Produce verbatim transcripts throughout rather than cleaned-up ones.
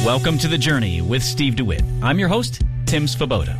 Welcome to The Journey with Steve DeWitt. I'm your host, Tim Svoboda.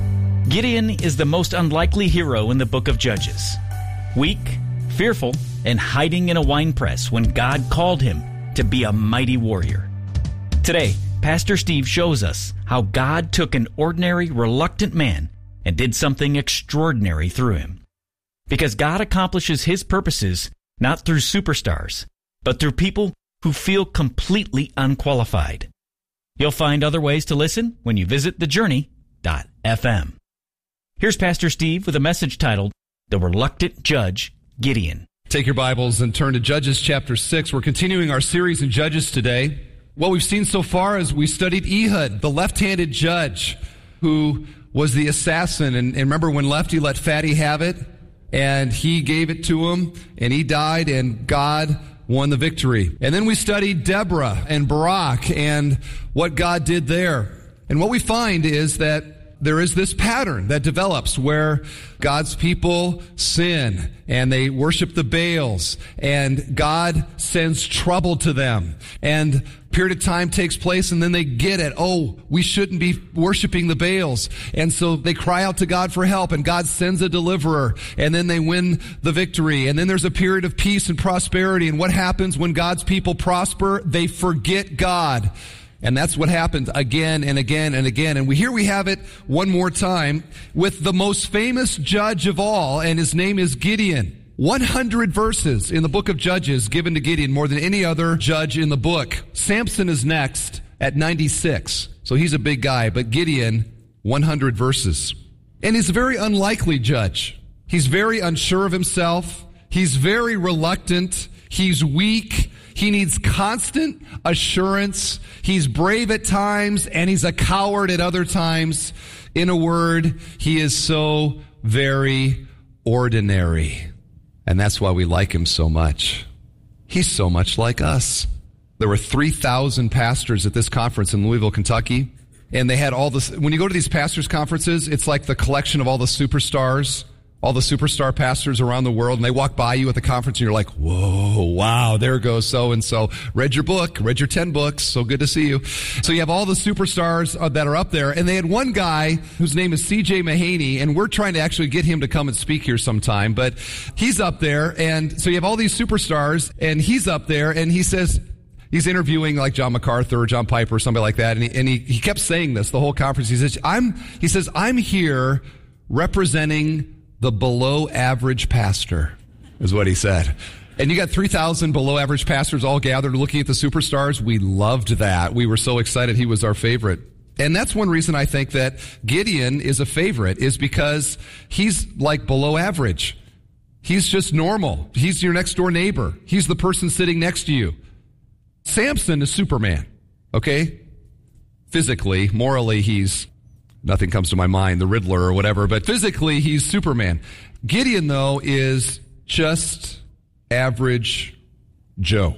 Gideon is the most unlikely hero in the book of Judges. Weak, fearful, and hiding in a wine press when God called him to be a mighty warrior. Today, Pastor Steve shows us how God took an ordinary, reluctant man and did something extraordinary through him. Because God accomplishes his purposes not through superstars, but through people who feel completely unqualified. You'll find other ways to listen when you visit the journey dot f m. Here's Pastor Steve with a message titled, The Reluctant Judge, Gideon. Take your Bibles and turn to Judges chapter six. We're continuing our series in Judges today. What we've seen so far is we studied Ehud, the left-handed judge who was the assassin. And, and remember when Lefty let Fatty have it? And he gave it to him, and he died, and God won the victory. And then we studied Deborah and Barak and what God did there. And what we find is that there is this pattern that develops where God's people sin and they worship the Baals and God sends trouble to them. And a period of time takes place and then they get it. Oh, we shouldn't be worshiping the Baals. And so they cry out to God for help and God sends a deliverer and then they win the victory. And then there's a period of peace and prosperity. And what happens when God's people prosper? They forget God. And that's what happened again and again and again. And we here we have it one more time with the most famous judge of all, and his name is Gideon. one hundred verses in the book of Judges given to Gideon, more than any other judge in the book. Samson is next at ninety-six. So he's a big guy, but Gideon, one hundred verses. And he's a very unlikely judge. He's very unsure of himself. He's very reluctant. He's weak. He needs constant assurance. He's brave at times, and he's a coward at other times. In a word, he is so very ordinary. And that's why we like him so much. He's so much like us. There were three thousand pastors at this conference in Louisville, Kentucky. And they had all this. When you go to these pastors' conferences, it's like the collection of all the superstars. All the superstar pastors around the world, and they walk by you at the conference, and you're like, whoa, wow, there goes so-and-so. Read your book, read your ten books, so good to see you. So you have all the superstars uh, that are up there, and they had one guy whose name is C J Mahaney, and we're trying to actually get him to come and speak here sometime, but he's up there, and so you have all these superstars, and he's up there, and he says, he's interviewing like John MacArthur or John Piper or somebody like that, and he, and he, he kept saying this the whole conference. He says, I'm, he says, I'm here representing the below average pastor, is what he said. And you got three thousand below average pastors all gathered looking at the superstars. We loved that. We were so excited he was our favorite. And that's one reason I think that Gideon is a favorite, is because he's like below average. He's just normal. He's your next door neighbor. He's the person sitting next to you. Samson is Superman, okay? Physically, morally, he's nothing comes to my mind, the Riddler or whatever, but physically he's Superman. Gideon, though, is just average Joe.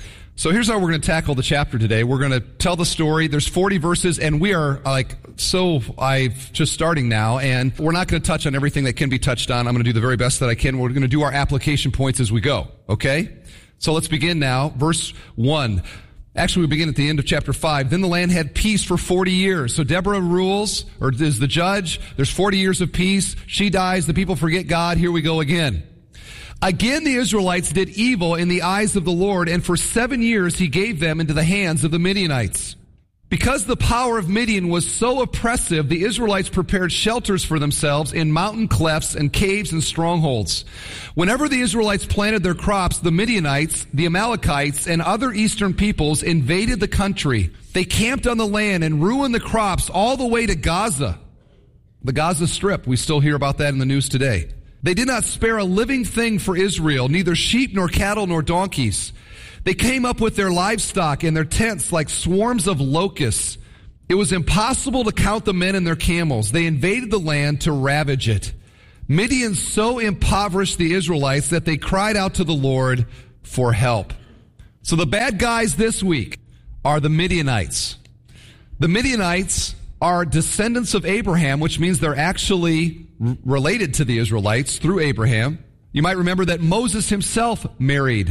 So here's how we're going to tackle the chapter today. We're going to tell the story. There's forty verses, and we are like so I've just starting now, and we're not going to touch on everything that can be touched on. I'm going to do the very best that I can. We're going to do our application points as we go, okay? So let's begin now. Verse one. Actually, we begin at the end of chapter five. Then the land had peace for forty years. So Deborah rules, or is the judge. There's forty years of peace. She dies. The people forget God. Here we go again. Again, the Israelites did evil in the eyes of the Lord, and for seven years he gave them into the hands of the Midianites. Because the power of Midian was so oppressive, the Israelites prepared shelters for themselves in mountain clefts and caves and strongholds. Whenever the Israelites planted their crops, the Midianites, the Amalekites, and other eastern peoples invaded the country. They camped on the land and ruined the crops all the way to Gaza. The Gaza Strip, we still hear about that in the news today. They did not spare a living thing for Israel, neither sheep nor cattle nor donkeys. They came up with their livestock and their tents like swarms of locusts. It was impossible to count the men and their camels. They invaded the land to ravage it. Midian so impoverished the Israelites that they cried out to the Lord for help. So the bad guys this week are the Midianites. The Midianites are descendants of Abraham, which means they're actually r- related to the Israelites through Abraham. You might remember that Moses himself married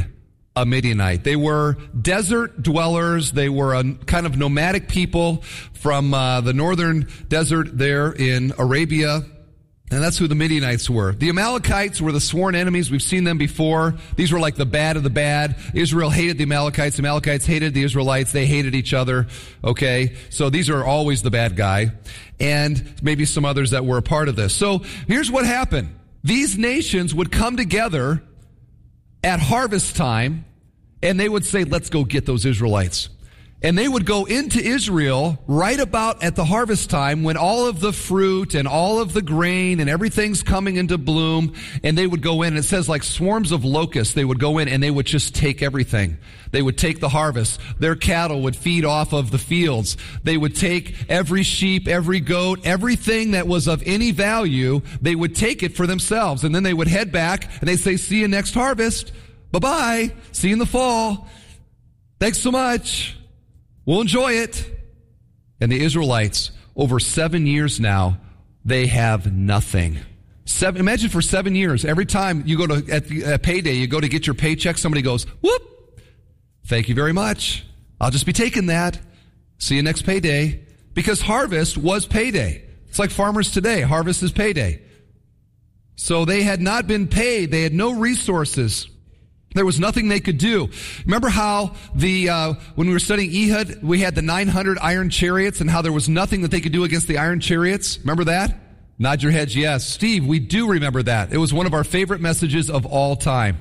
a Midianite. They were desert dwellers. They were a kind of nomadic people from uh, the northern desert there in Arabia. And that's who the Midianites were. The Amalekites were the sworn enemies. We've seen them before. These were like the bad of the bad. Israel hated the Amalekites. The Amalekites hated the Israelites. They hated each other. Okay? So these are always the bad guy. And maybe some others that were a part of this. So here's what happened. These nations would come together at harvest time, and they would say, let's go get those Israelites. And they would go into Israel right about at the harvest time when all of the fruit and all of the grain and everything's coming into bloom, and they would go in, and it says like swarms of locusts, they would go in and they would just take everything. They would take the harvest. Their cattle would feed off of the fields. They would take every sheep, every goat, everything that was of any value, they would take it for themselves. And then they would head back and they'd say, see you next harvest. Bye-bye. See you in the fall. Thanks so much. We'll enjoy it. And the Israelites, over seven years now, they have nothing. Seven, imagine for seven years, every time you go to, at, the, at payday, you go to get your paycheck, somebody goes, whoop, thank you very much. I'll just be taking that. See you next payday. Because harvest was payday. It's like farmers today. Harvest is payday. So they had not been paid. They had no resources. There was nothing they could do. Remember how the uh when we were studying Ehud, we had the nine hundred iron chariots and how there was nothing that they could do against the iron chariots? Remember that? Nod your heads, yes. Steve, we do remember that. It was one of our favorite messages of all time.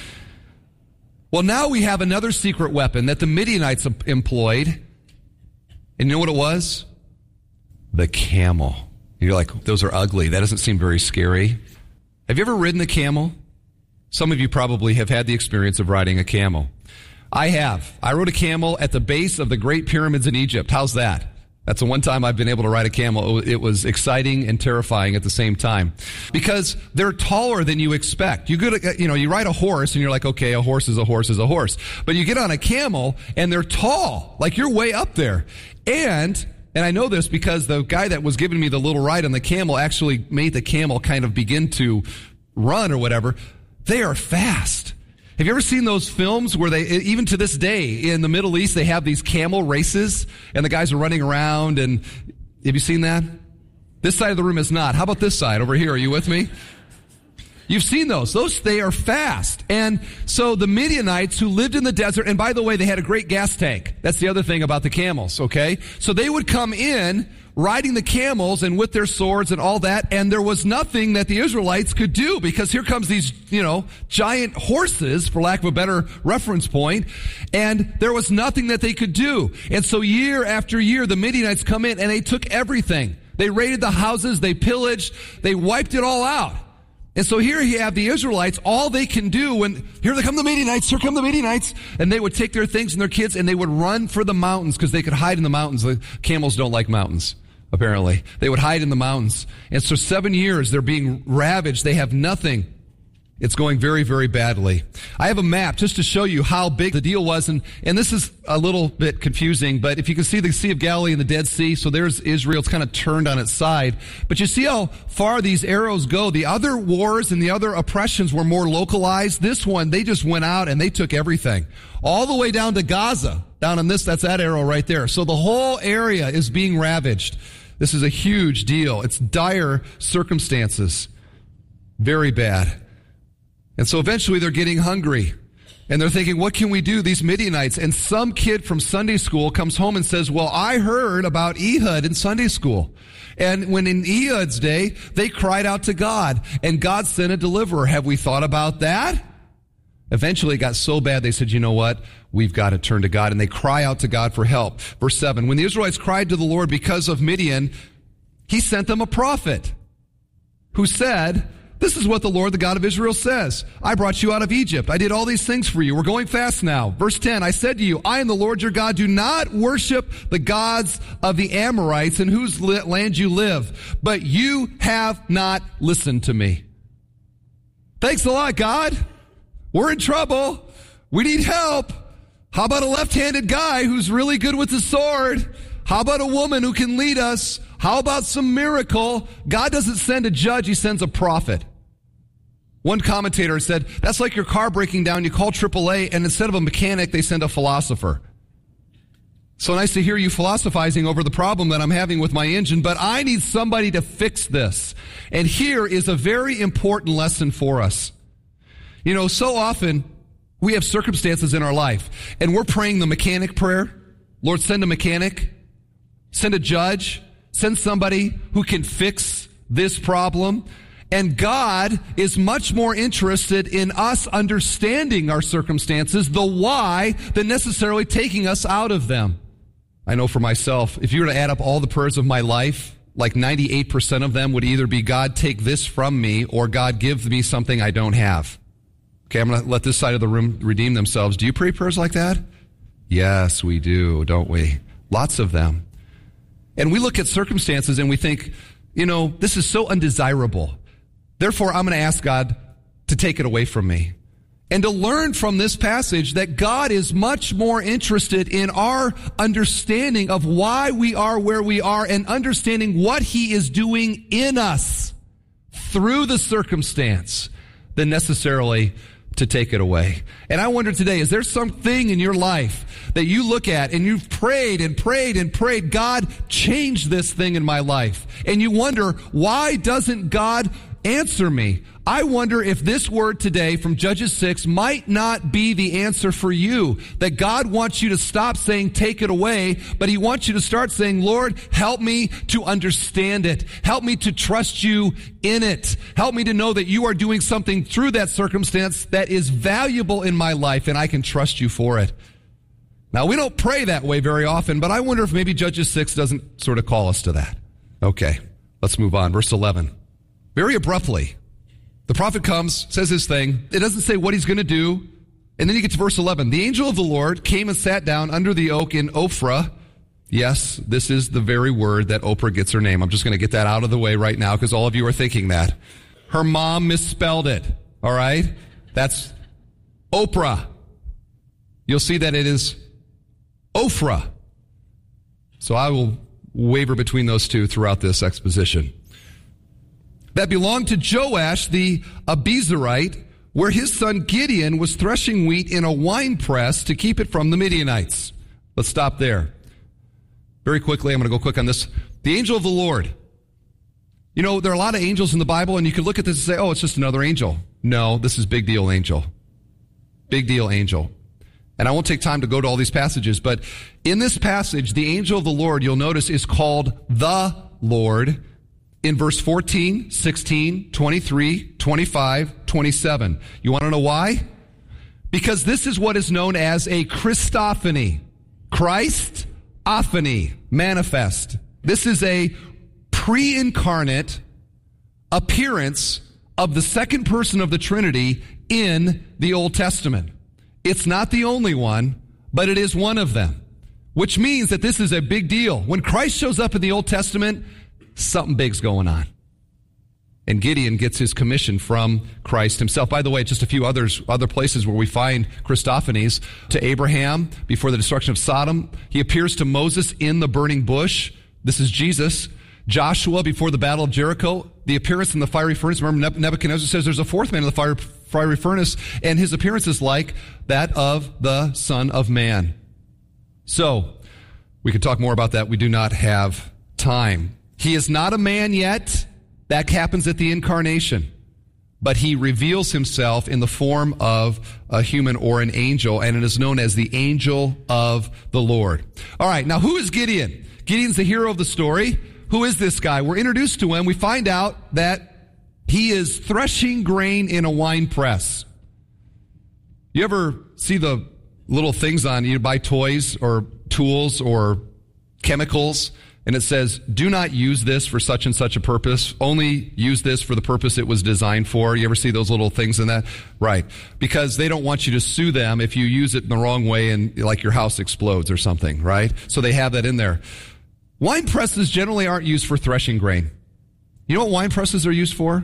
Well, now we have another secret weapon that the Midianites employed. And you know what it was? The camel. You're like, those are ugly. That doesn't seem very scary. Have you ever ridden a camel? Some of you probably have had the experience of riding a camel. I have. I rode a camel at the base of the Great Pyramids in Egypt. How's that? That's the one time I've been able to ride a camel. It was exciting and terrifying at the same time. Because they're taller than you expect. You go to, you know, you ride a horse and you're like, okay, a horse is a horse is a horse. But you get on a camel and they're tall. Like you're way up there. And And I know this because the guy that was giving me the little ride on the camel actually made the camel kind of begin to run or whatever. They are fast. Have you ever seen those films where they, even to this day, in the Middle East, they have these camel races and the guys are running around and, have you seen that? This side of the room is not. How about this side over here? Are you with me? You've seen those. Those, they are fast. And so the Midianites who lived in the desert, and by the way, they had a great gas tank. That's the other thing about the camels, okay? So they would come in riding the camels and with their swords and all that, and there was nothing that the Israelites could do because here comes these, you know, giant horses, for lack of a better reference point, and there was nothing that they could do. And so year after year, the Midianites come in and they took everything. They raided the houses, they pillaged, they wiped it all out. And so here you have the Israelites, all they can do when, here they come the Midianites, here come the Midianites, and they would take their things and their kids and they would run for the mountains because they could hide in the mountains. The camels don't like mountains, apparently. They would hide in the mountains. And so seven years, they're being ravaged. They have nothing. It's going very, very badly. I have a map just to show you how big the deal was, and, and this is a little bit confusing, but if you can see the Sea of Galilee and the Dead Sea, so there's Israel, it's kind of turned on its side, but you see how far these arrows go. The other wars and the other oppressions were more localized. This one, they just went out and they took everything. All the way down to Gaza, down on this, that's that arrow right there. So the whole area is being ravaged. This is a huge deal. It's dire circumstances. Very bad. And so eventually they're getting hungry. And they're thinking, what can we do, these Midianites? And some kid from Sunday school comes home and says, well, I heard about Ehud in Sunday school. And when in Ehud's day, they cried out to God. And God sent a deliverer. Have we thought about that? Eventually it got so bad, they said, you know what? We've got to turn to God. And they cry out to God for help. Verse seven, when the Israelites cried to the Lord because of Midian, he sent them a prophet who said, this is what the Lord, the God of Israel says. I brought you out of Egypt. I did all these things for you. We're going fast now. Verse ten, I said to you, I am the Lord your God. Do not worship the gods of the Amorites in whose land you live. But you have not listened to me. Thanks a lot, God. We're in trouble. We need help. How about a left-handed guy who's really good with the sword? How about a woman who can lead us? How about some miracle? God doesn't send a judge, he sends a prophet. One commentator said, that's like your car breaking down. You call triple A, and instead of a mechanic, they send a philosopher. So nice to hear you philosophizing over the problem that I'm having with my engine, but I need somebody to fix this. And here is a very important lesson for us. You know, so often we have circumstances in our life, and we're praying the mechanic prayer. Lord, send a mechanic, send a judge, send somebody who can fix this problem. And God is much more interested in us understanding our circumstances, the why, than necessarily taking us out of them. I know for myself, if you were to add up all the prayers of my life, like ninety-eight percent of them would either be, God, take this from me, or God, give me something I don't have. Okay, I'm going to let this side of the room redeem themselves. Do you pray prayers like that? Yes, we do, don't we? Lots of them. And we look at circumstances and we think, you know, this is so undesirable. Therefore, I'm going to ask God to take it away from me. And to learn from this passage that God is much more interested in our understanding of why we are where we are and understanding what He is doing in us through the circumstance than necessarily to take it away. And I wonder today, is there something in your life that you look at and you've prayed and prayed and prayed, God, change this thing in my life. And you wonder, why doesn't God answer me? I wonder if this word today from Judges six might not be the answer for you. That God wants you to stop saying, take it away, but He wants you to start saying, Lord, help me to understand it. Help me to trust you in it. Help me to know that you are doing something through that circumstance that is valuable in my life, and I can trust you for it. Now, we don't pray that way very often, but I wonder if maybe Judges six doesn't sort of call us to that. Okay, let's move on. Verse eleven. Very abruptly, the prophet comes, says his thing. It doesn't say what he's going to do. And then you get to verse eleven. The angel of the Lord came and sat down under the oak in Ophrah. Yes, this is the very word that Oprah gets her name. I'm just going to get that out of the way right now because all of you are thinking that. Her mom misspelled it. All right? That's Oprah. You'll see that it is Ophrah. So I will waver between those two throughout this exposition. That belonged to Joash the Abiezrite, where his son Gideon was threshing wheat in a winepress to keep it from the Midianites. Let's stop there. Very quickly, I'm going to go quick on this. The angel of the Lord. You know, there are a lot of angels in the Bible, and you could look at this and say, oh, it's just another angel. No, this is big deal angel. Big deal angel. And I won't take time to go to all these passages, but in this passage, the angel of the Lord, you'll notice, is called the Lord. In verse fourteen, sixteen, twenty-three, twenty-five, twenty-seven. You want to know why? Because this is what is known as a Christophany. Christophany. Manifest. This is a pre-incarnate appearance of the second person of the Trinity in the Old Testament. It's not the only one, but it is one of them. Which means that this is a big deal. When Christ shows up in the Old Testament, something big's going on. And Gideon gets his commission from Christ himself. By the way, just a few others, other places where we find Christophanies. To Abraham, before the destruction of Sodom. He appears to Moses in the burning bush. This is Jesus. Joshua, before the battle of Jericho. The appearance in the fiery furnace. Remember, Nebuchadnezzar says there's a fourth man in the fire, fiery furnace. And his appearance is like that of the Son of Man. So, we could talk more about that. We do not have time. He is not a man yet. That happens at the incarnation. But he reveals himself in the form of a human or an angel, and it is known as the angel of the Lord. All right, now who is Gideon? Gideon's the hero of the story. Who is this guy? We're introduced to him. We find out that he is threshing grain in a wine press. You ever see the little things on, you buy toys or tools or chemicals, and it says, do not use this for such and such a purpose. Only use this for the purpose it was designed for. You ever see those little things in that? Right. Because they don't want you to sue them if you use it in the wrong way and like your house explodes or something, right? So they have that in there. Wine presses generally aren't used for threshing grain. You know what wine presses are used for?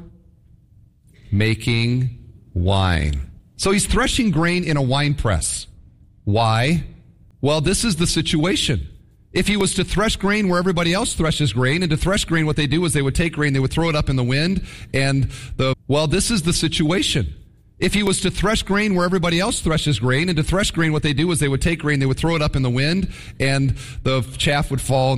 Making wine. So he's threshing grain in a wine press. Why? Well, this is the situation. If he was to thresh grain where everybody else threshes grain, and to thresh grain, what they do is they would take grain, they would throw it up in the wind, and the, well, this is the situation. If he was to thresh grain where everybody else threshes grain, and to thresh grain, what they do is they would take grain, they would throw it up in the wind, and the chaff would fall